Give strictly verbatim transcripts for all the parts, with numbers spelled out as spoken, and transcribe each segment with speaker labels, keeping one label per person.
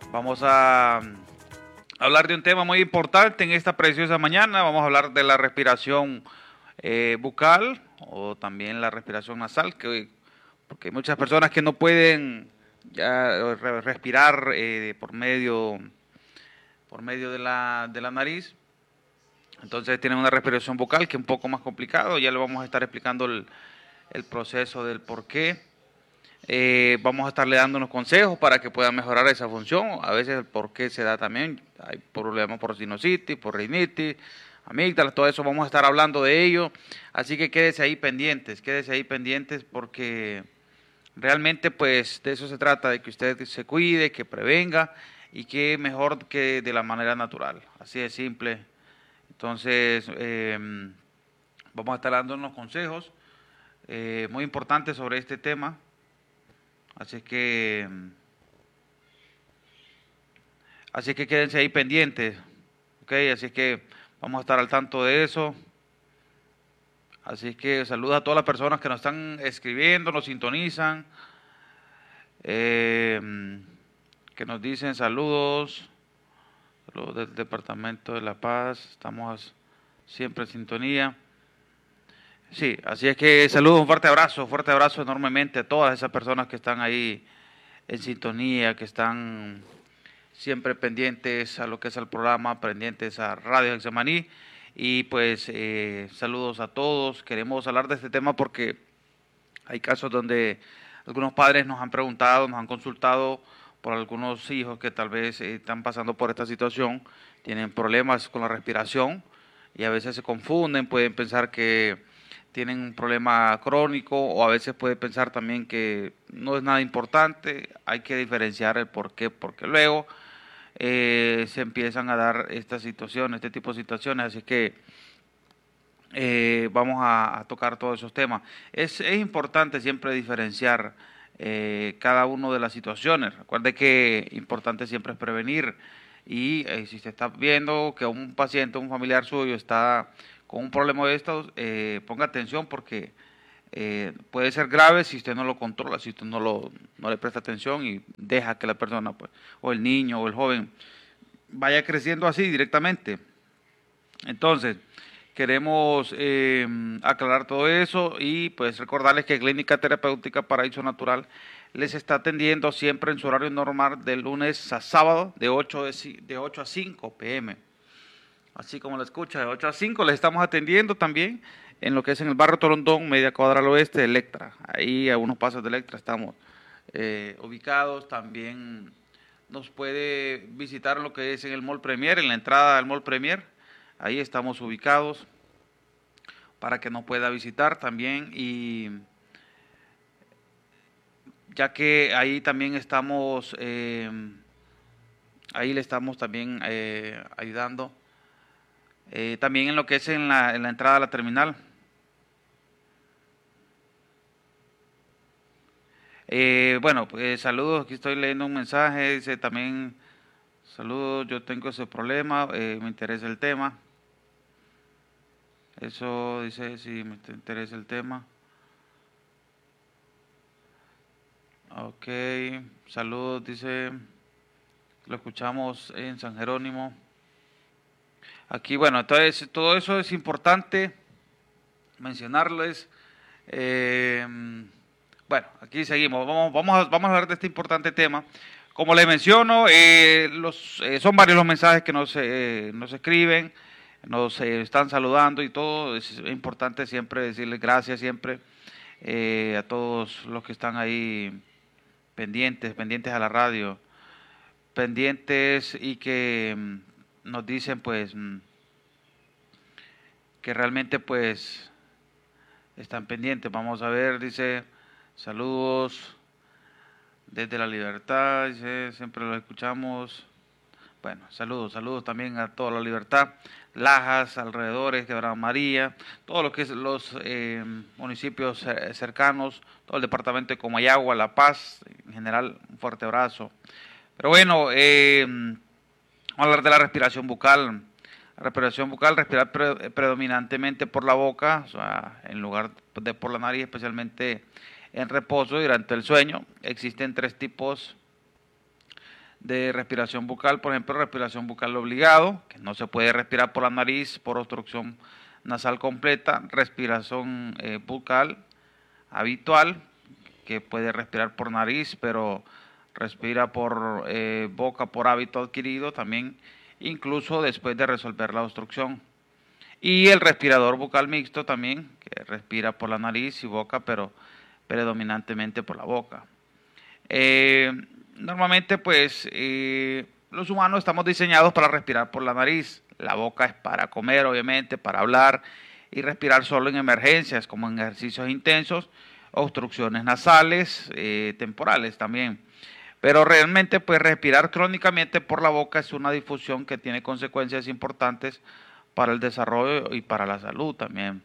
Speaker 1: Vamos a hablar de un tema muy importante en esta preciosa mañana. Vamos a hablar de la respiración eh, bucal o también la respiración nasal, que, porque hay muchas personas que no pueden ya re- respirar eh, por medio, por medio de la, de la nariz. Entonces tienen una respiración bucal que es un poco más complicado. Ya le vamos a estar explicando el, el proceso del por qué. Eh, vamos a estarle dando unos consejos para que puedan mejorar esa función. A veces el por qué se da también. Hay problemas por sinusitis, por rinitis, amígdalas, todo eso vamos a estar hablando de ello. Así que quédese ahí pendientes, quédese ahí pendientes porque realmente pues de eso se trata, de que usted se cuide, que prevenga y que mejor que de la manera natural. Así de simple. Entonces, eh, vamos a estar dando unos consejos eh, muy importantes sobre este tema. Así que, así que quédense ahí pendientes, ¿ok? Así que vamos a estar al tanto de eso. Así que saludos a todas las personas que nos están escribiendo, nos sintonizan, eh, que nos dicen saludos, saludos del Departamento de La Paz, estamos siempre en sintonía. Sí, así es que saludos, un fuerte abrazo, fuerte abrazo enormemente a todas esas personas que están ahí en sintonía, que están siempre pendientes a lo que es el programa, pendientes a Radio Hexamaní. Y pues eh, saludos a todos. Queremos hablar de este tema porque hay casos donde algunos padres nos han preguntado, nos han consultado por algunos hijos que tal vez eh, están pasando por esta situación, tienen problemas con la respiración y a veces se confunden, pueden pensar que tienen un problema crónico o a veces puede pensar también que no es nada importante. Hay que diferenciar el por qué, porque luego eh, se empiezan a dar estas situaciones, este tipo de situaciones, así que eh, vamos a, a tocar todos esos temas. Es, es importante siempre diferenciar eh, cada una de las situaciones. Recuerde que importante siempre es prevenir y eh, si se está viendo que un paciente, un familiar suyo está con un problema de estos, eh, ponga atención porque eh, puede ser grave si usted no lo controla, si usted no, lo, no le presta atención y deja que la persona, pues, o el niño o el joven, vaya creciendo así directamente. Entonces, queremos eh, aclarar todo eso y pues recordarles que Clínica Terapéutica Paraíso Natural les está atendiendo siempre en su horario normal de lunes a sábado de ocho, de ocho a cinco p m Así como lo escucha, de ocho a cinco les estamos atendiendo también en lo que es en el barrio Torondón, media cuadra al oeste de Electra. Ahí a unos pasos de Electra estamos eh, ubicados. También nos puede visitar lo que es en el Mall Premier, en la entrada del Mall Premier. Ahí estamos ubicados para que nos pueda visitar también y ya que ahí también estamos, eh, ahí le estamos también eh, ayudando. Eh, también en lo que es en la, en la entrada a la terminal. Eh, bueno, pues saludos, aquí estoy leyendo un mensaje, dice también, saludos, yo tengo ese problema, eh, me interesa el tema. Eso dice, si me interesa el tema. Ok, saludos, dice, lo escuchamos en San Jerónimo. Aquí, bueno, entonces todo eso es importante mencionarles. Eh, bueno, aquí seguimos. Vamos, vamos, a, vamos a hablar de este importante tema. Como les menciono, eh, los, eh, son varios los mensajes que nos, eh, nos escriben, nos eh, están saludando y todo. Es importante siempre decirles gracias siempre eh, a todos los que están ahí pendientes, pendientes a la radio, pendientes y que mm, nos dicen pues mm, que realmente pues están pendientes. Vamos a ver, dice, saludos desde la libertad, dice, siempre los escuchamos. Bueno, saludos, saludos también a toda la libertad, Lajas, alrededores, Quebrada María, todo lo que es los eh, municipios cercanos, todo el departamento de Comayagua, La Paz, en general, un fuerte abrazo. Pero bueno, eh, vamos a hablar de la respiración bucal. La respiración bucal, respirar pre predominantemente por la boca, o sea, en lugar de por la nariz, especialmente en reposo durante el sueño. Existen tres tipos de respiración bucal, por ejemplo, respiración bucal obligado, que no se puede respirar por la nariz por obstrucción nasal completa, respiración eh, bucal habitual, que puede respirar por nariz, pero respira por eh, boca por hábito adquirido también, incluso después de resolver la obstrucción. Y el respirador bucal mixto también, que respira por la nariz y boca, pero predominantemente por la boca. Eh, normalmente, pues, eh, los humanos estamos diseñados para respirar por la nariz. La boca es para comer, obviamente, para hablar y respirar solo en emergencias, como en ejercicios intensos, obstrucciones nasales, eh, temporales también. Pero realmente, pues, respirar crónicamente por la boca es una difusión que tiene consecuencias importantes para el desarrollo y para la salud también.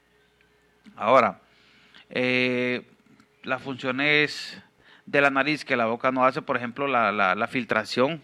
Speaker 1: Ahora, eh, las funciones de la nariz que la boca no hace, por ejemplo, la, la, la filtración.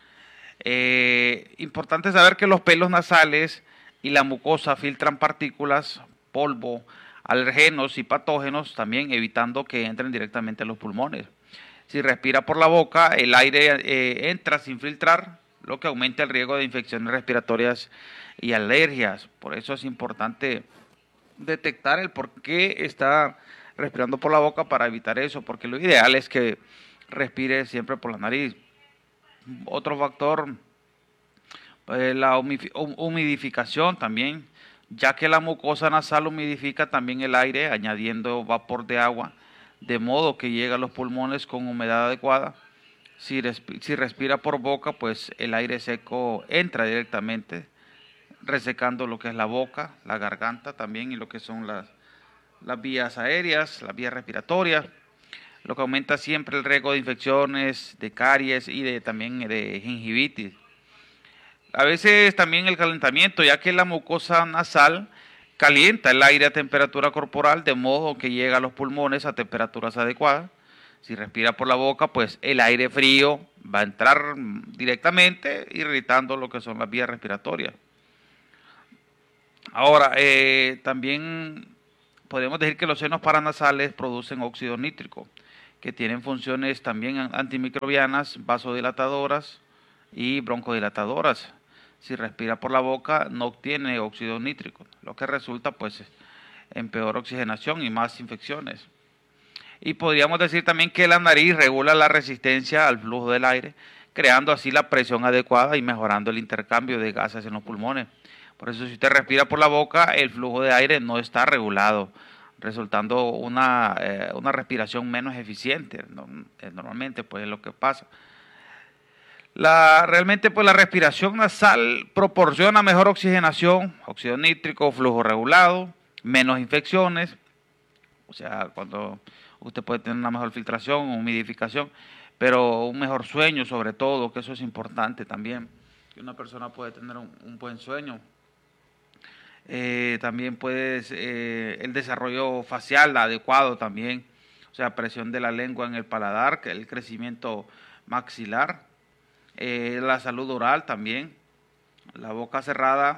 Speaker 1: Eh, importante saber que los pelos nasales y la mucosa filtran partículas, polvo, alérgenos y patógenos, también evitando que entren directamente a los pulmones. Si respira por la boca, el aire eh, entra sin filtrar, lo que aumenta el riesgo de infecciones respiratorias y alergias. Por eso es importante detectar el por qué está respirando por la boca para evitar eso, porque lo ideal es que respire siempre por la nariz. Otro factor, eh, la humidificación también, ya que la mucosa nasal humidifica también el aire, añadiendo vapor de agua, de modo que llega a los pulmones con humedad adecuada. Si, resp si respira por boca, pues el aire seco entra directamente, resecando lo que es la boca, la garganta también y lo que son las, las vías aéreas, las vías respiratorias, lo que aumenta siempre el riesgo de infecciones, de caries y de, también de gingivitis. A veces también el calentamiento, ya que la mucosa nasal calienta el aire a temperatura corporal, de modo que llega a los pulmones a temperaturas adecuadas. Si respira por la boca, pues el aire frío va a entrar directamente, irritando lo que son las vías respiratorias. Ahora, eh, también podemos decir que los senos paranasales producen óxido nítrico, que tienen funciones también antimicrobianas, vasodilatadoras y broncodilatadoras. Si respira por la boca, no obtiene óxido nítrico, lo que resulta pues en peor oxigenación y más infecciones. Y podríamos decir también que la nariz regula la resistencia al flujo del aire, creando así la presión adecuada y mejorando el intercambio de gases en los pulmones. Por eso, si usted respira por la boca, el flujo de aire no está regulado, resultando una, eh, una respiración menos eficiente. ¿no? Normalmente, pues es lo que pasa. La, realmente, pues la respiración nasal proporciona mejor oxigenación, óxido nítrico, flujo regulado, menos infecciones. O sea, cuando usted puede tener una mejor filtración, humidificación, pero un mejor sueño sobre todo, que eso es importante también, que una persona puede tener un, un buen sueño. Eh, también puede eh, el desarrollo facial adecuado también, o sea, presión de la lengua en el paladar, el crecimiento maxilar, eh, la salud oral también, la boca cerrada,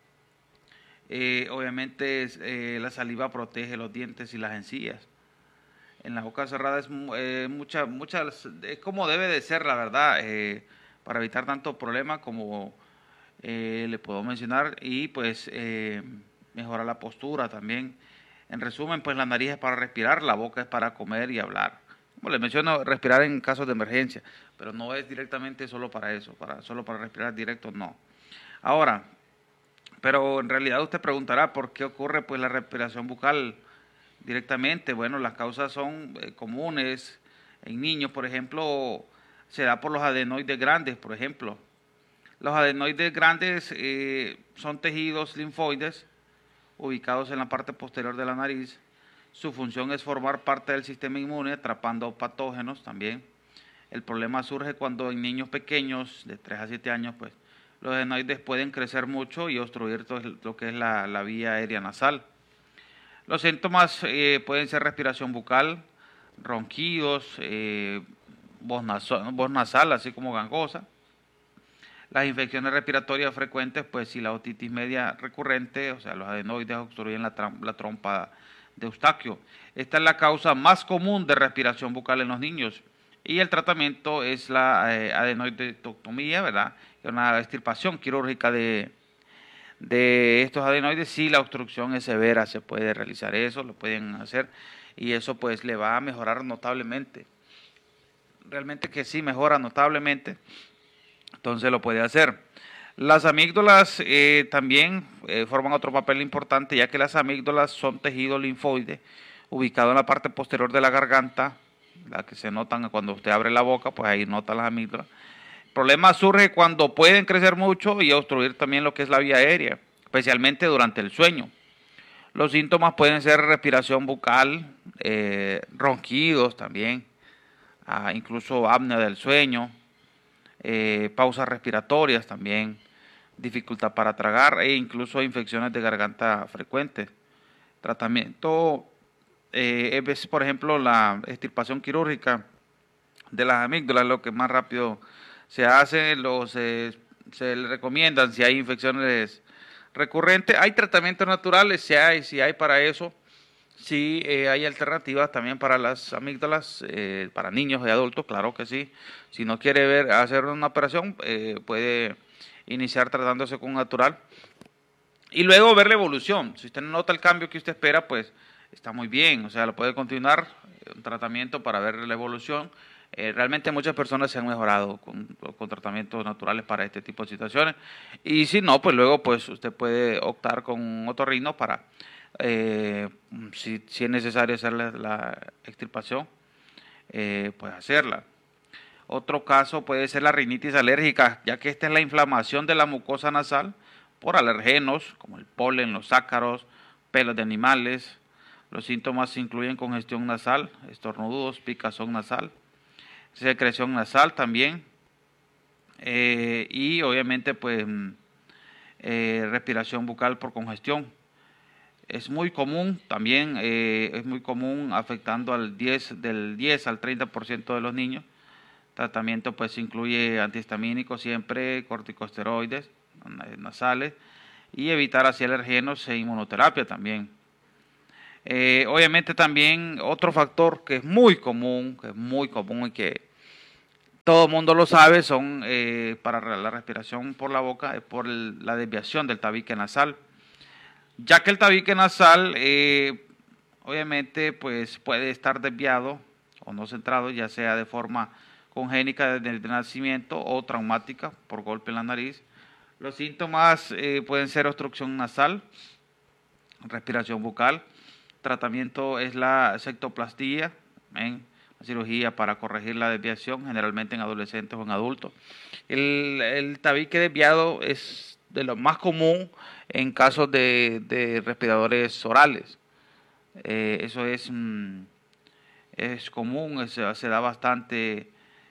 Speaker 1: eh, obviamente eh, la saliva protege los dientes y las encías. En la boca cerrada es eh, mucha, mucha, es como debe de ser, la verdad, eh, para evitar tantos problemas como eh, le puedo mencionar, y pues eh, mejora la postura también. En resumen, pues la nariz es para respirar, la boca es para comer y hablar. Como les menciono, respirar en casos de emergencia, pero no es directamente solo para eso, para solo para respirar directo, no. Ahora, pero en realidad usted preguntará por qué ocurre pues la respiración bucal directamente. Bueno, las causas son eh, comunes. En niños, por ejemplo, se da por los adenoides grandes, por ejemplo. Los adenoides grandes eh, son tejidos linfoides ubicados en la parte posterior de la nariz. Su función es formar parte del sistema inmune, atrapando patógenos también. El problema surge cuando en niños pequeños, de tres a siete años, pues los adenoides pueden crecer mucho y obstruir todo lo que es la, la vía aérea nasal. Los síntomas eh, pueden ser respiración bucal, ronquidos, eh, voz, nasal, voz nasal, así como gangosa. Las infecciones respiratorias frecuentes, pues si la otitis media recurrente, o sea, los adenoides obstruyen la, la trompa de Eustaquio. Esta es la causa más común de respiración bucal en los niños. Y el tratamiento es la eh, adenoidectomía, ¿verdad? Es una extirpación quirúrgica de, de estos adenoides. Si la obstrucción es severa, se puede realizar eso, lo pueden hacer, y eso pues le va a mejorar notablemente. Realmente que sí, mejora notablemente, entonces lo puede hacer. Las amígdalas eh, también eh, forman otro papel importante, ya que las amígdalas son tejido linfoide ubicado en la parte posterior de la garganta, la que se notan cuando usted abre la boca, pues ahí nota las amígdalas. El problema surge cuando pueden crecer mucho y obstruir también lo que es la vía aérea, especialmente durante el sueño. Los síntomas pueden ser respiración bucal, eh, ronquidos también, ah, incluso apnea del sueño, eh, pausas respiratorias también, dificultad para tragar e incluso infecciones de garganta frecuentes. Tratamiento eh, es, por ejemplo, la extirpación quirúrgica de las amígdalas, lo que más rápido se hace, los, eh, se le recomiendan si hay infecciones recurrentes. Hay tratamientos naturales, si hay, si hay para eso. Sí, eh, hay alternativas también para las amígdalas, eh, para niños y adultos, claro que sí. Si no quiere ver hacer una operación, eh, puede iniciar tratándose con un natural y luego ver la evolución. Si usted nota el cambio que usted espera, pues está muy bien, o sea, lo puede continuar, eh, un tratamiento para ver la evolución. Eh, realmente muchas personas se han mejorado con, con tratamientos naturales para este tipo de situaciones, y si no, pues luego pues usted puede optar con un otorrino para, eh, si, si es necesario hacer la, la extirpación, eh, pues hacerla. Otro caso puede ser la rinitis alérgica, ya que esta es la inflamación de la mucosa nasal por alergenos como el polen, los ácaros, pelos de animales. Los síntomas incluyen congestión nasal, estornudos, picazón nasal, secreción nasal también, eh, y obviamente pues eh, respiración bucal por congestión. Es muy común también, eh, es muy común afectando al diez, del diez al treinta por ciento de los niños. Tratamiento pues incluye antihistamínicos siempre, corticosteroides nasales y evitar así alergenos e inmunoterapia también. Eh, obviamente también otro factor que es muy común, que es muy común y que todo el mundo lo sabe, son eh, para la respiración por la boca, es por el, la desviación del tabique nasal. Ya que el tabique nasal eh, obviamente pues puede estar desviado o no centrado, ya sea de forma congénica desde el nacimiento o traumática por golpe en la nariz. Los síntomas eh, pueden ser obstrucción nasal, respiración bucal. Tratamiento es la septoplastía, ¿eh? La cirugía para corregir la desviación, generalmente en adolescentes o en adultos. El, el tabique desviado es de lo más común en casos de, de respiradores orales. Eh, eso es, mm, es común, es, se da bastante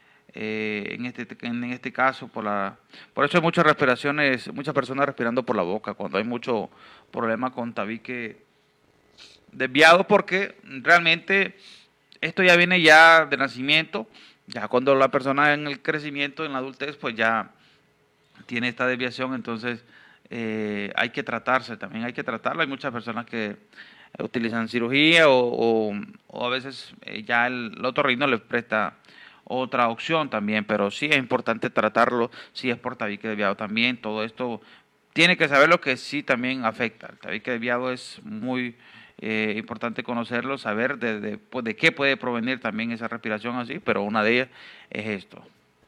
Speaker 1: eh, en, este, en este caso. Por, la, por eso hay muchas respiraciones, muchas personas respirando por la boca, cuando hay mucho problema con tabique desviado, porque realmente esto ya viene ya de nacimiento, ya cuando la persona en el crecimiento, en la adultez, pues ya tiene esta desviación, entonces eh, hay que tratarse, también hay que tratarlo. Hay muchas personas que utilizan cirugía o, o, o a veces eh, ya el, el otorrino les presta otra opción también, pero sí es importante tratarlo si es por tabique desviado también. Todo esto tiene que saber lo que sí también afecta. El tabique desviado es muy eh, importante conocerlo, saber de, de, pues, de qué puede provenir también esa respiración así, pero una de ellas es esto.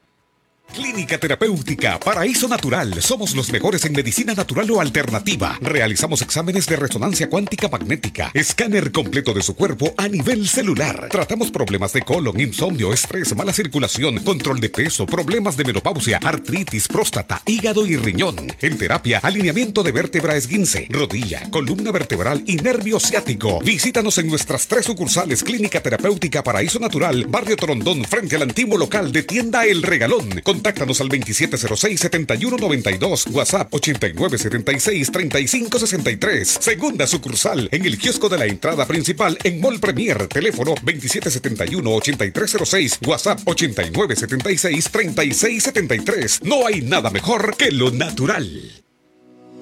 Speaker 2: Clínica Terapéutica Paraíso Natural. Somos los mejores en medicina natural o alternativa. Realizamos exámenes de resonancia cuántica magnética, escáner completo de su cuerpo a nivel celular. Tratamos problemas de colon, insomnio, estrés, mala circulación, control de peso, problemas de menopausia, artritis, próstata, hígado y riñón. En terapia, alineamiento de vértebra esguince, rodilla, columna vertebral y nervio ciático. Visítanos en nuestras tres sucursales. Clínica Terapéutica Paraíso Natural, Barrio Torondón, frente al antiguo local de Tienda El Regalón. Contáctanos al veintisiete cero seis, setenta y uno noventa y dos, WhatsApp ochenta y nueve setenta y seis, treinta y cinco sesenta y tres. Segunda sucursal en el kiosco de la entrada principal en Mall Premier. Teléfono veintisiete setenta y uno, ochenta y tres cero seis, WhatsApp ochenta y nueve setenta y seis, treinta y seis setenta y tres. No hay nada mejor que lo natural.